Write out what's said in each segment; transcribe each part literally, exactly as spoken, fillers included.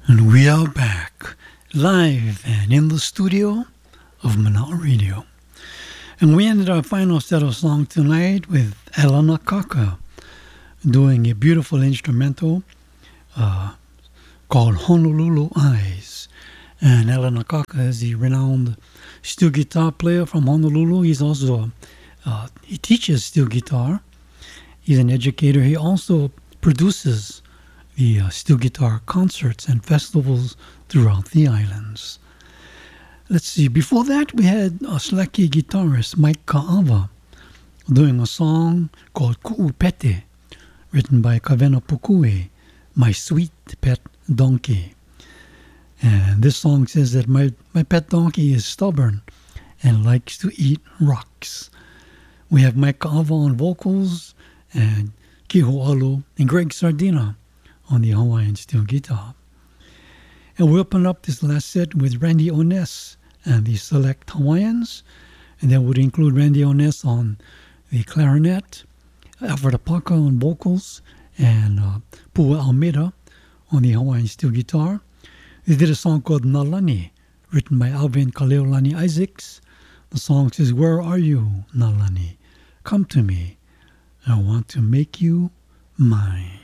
And we are back, live and in the studio of Mana'a Radio. And we ended our final set of songs tonight with Eleanor Cocker doing a beautiful instrumental uh, called Honolulu Eyes. And Eleanor Cocker is the renowned steel guitar player from Honolulu. He's also, uh, he teaches steel guitar. He's an educator. He also produces the uh, steel guitar concerts and festivals throughout the islands. Let's see, before that we had a Slaki guitarist, Mike Ka'ava, doing a song called Ku'upete, written by Kavena Pukue, My Sweet Pet Donkey. And this song says that my, my pet donkey is stubborn and likes to eat rocks. We have Mike Ka'ava on vocals and Kiho'alu and Greg Sardina on the Hawaiian steel guitar. And we open up this last set with Randy Oness and the Select Hawaiians, and that would include Randy Oness on the clarinet, Alfred Apaka on vocals, and uh, Pua Almeida on the Hawaiian steel guitar. They did a song called Nalani, written by Alvin Kaleolani Isaacs. The song says, "Where are you, Nalani? Come to me. I want to make you mine."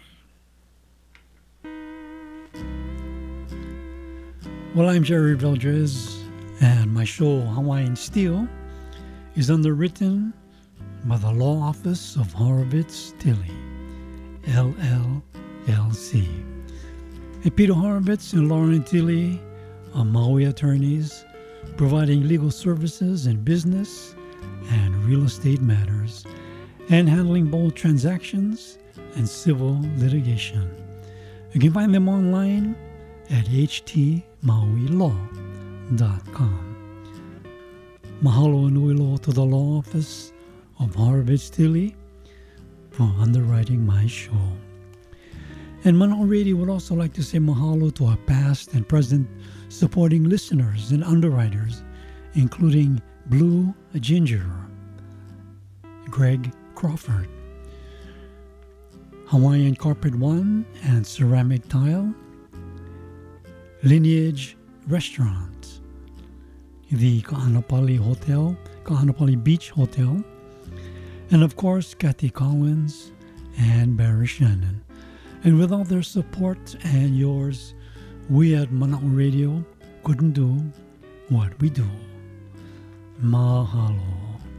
Well, I'm Jerry Valdez, and my show, Hawaiian Steel, is underwritten by the Law Office of Horowitz Tilley, L L L C. And Peter Horowitz and Lauren Tilley are Maui attorneys providing legal services in business and real estate matters and handling both transactions and civil litigation. You can find them online at h t maui law dot com. Mahalo and nui loa to the Law Office of Horowitz Tilley for underwriting my show. And Mana'a Radio would also like to say mahalo to our past and present supporting listeners and underwriters, including Blue Ginger, Greg Crawford, Hawaiian Carpet One and Ceramic Tile, Lineage Restaurant, the Ka'anapali Hotel, Ka'anapali Beach Hotel, and of course Kathy Collins and Barry Shannon. And without their support and yours, we at Mana'a Radio couldn't do what we do. Mahalo.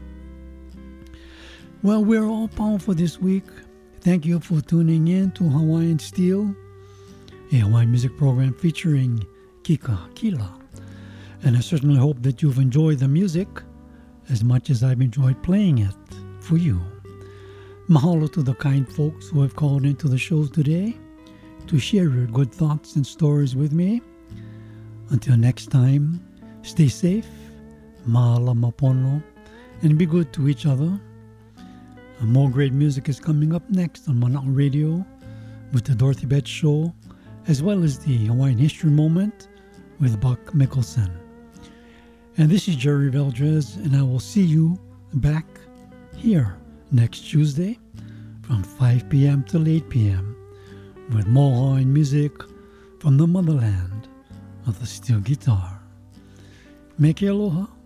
Well, we're all powerful this week. Thank you for tuning in to Hawaiian Steel, a Hawaiian music program featuring Kika Kila. And I certainly hope that you've enjoyed the music as much as I've enjoyed playing it for you. Mahalo to the kind folks who have called into the show today to share your good thoughts and stories with me. Until next time, stay safe, mahala mapono, and be good to each other. And more great music is coming up next on Mana'a Radio with the Dorothy Betts Show, as well as the Hawaiian History Moment with Buck Mickelson. And this is Jerry Valdez, and I will see you back here next Tuesday from five p.m. till eight p.m. with more Hawaiian music from the motherland of the steel guitar. Make aloha.